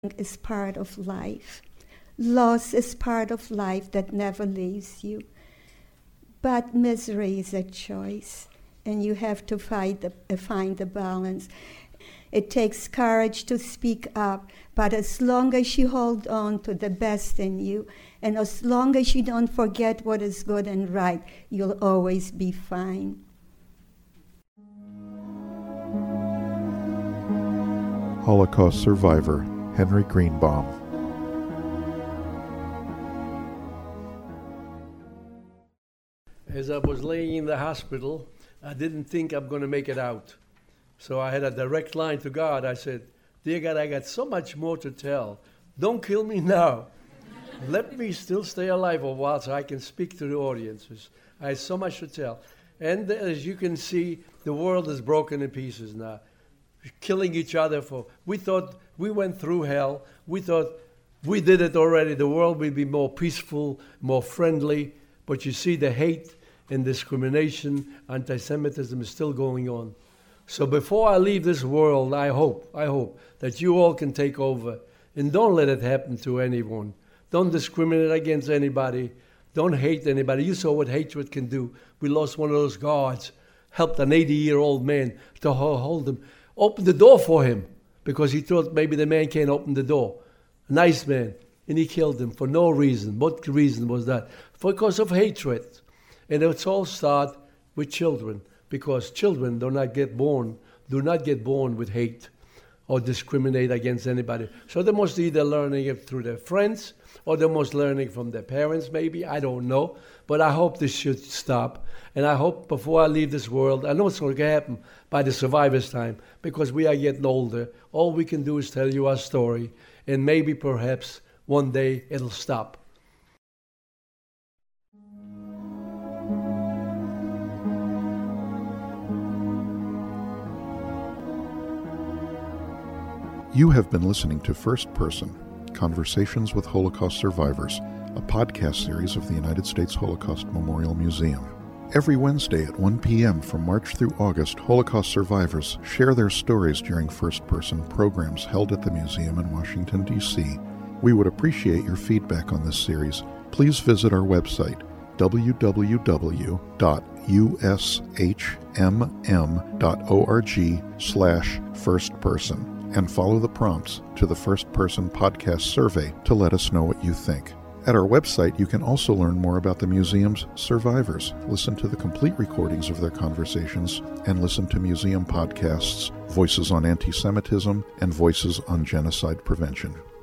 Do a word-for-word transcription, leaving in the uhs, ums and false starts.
is part of life. Loss is part of life that never leaves you. But misery is a choice, and you have to find the, uh, find the balance. It takes courage to speak up, but as long as you hold on to the best in you, and as long as you don't forget what is good and right, you'll always be fine. Holocaust survivor Henry Greenbaum. As I was laying in the hospital, I didn't think I'm going to make it out. So I had a direct line to God. I said, "Dear God, I got so much more to tell. Don't kill me now. Let me still stay alive a while so I can speak to the audiences. I have so much to tell." And as you can see, the world is broken in pieces now. Killing each other for, we thought we went through hell. We thought we did it already. The world would be more peaceful, more friendly. But you see the hate and discrimination, anti-Semitism is still going on. So before I leave this world, I hope, I hope that you all can take over and don't let it happen to anyone. Don't discriminate against anybody. Don't hate anybody. You saw what hatred can do. We lost one of those guards, helped an eighty-year-old man to hold him, open the door for him because he thought maybe the man can't open the door. A nice man. And he killed him for no reason. What reason was that? Because of hatred. And it's all start with children, because children do not get born, do not get born with hate or discriminate against anybody. So they must either learning it through their friends or they must learning from their parents maybe, I don't know. But I hope this should stop. And I hope before I leave this world, I know it's going to happen by the survivor's time, because we are getting older. All we can do is tell you our story, and maybe perhaps one day it'll stop. You have been listening to First Person, Conversations with Holocaust Survivors, a podcast series of the United States Holocaust Memorial Museum. Every Wednesday at one p.m. from March through August, Holocaust survivors share their stories during First Person programs held at the museum in Washington, D C We would appreciate your feedback on this series. Please visit our website, w w w dot u s h m m dot org slash first person, and follow the prompts to the First Person podcast survey to let us know what you think. At our website, you can also learn more about the museum's survivors, listen to the complete recordings of their conversations, and listen to museum podcasts, Voices on Anti-Semitism and Voices on Genocide Prevention.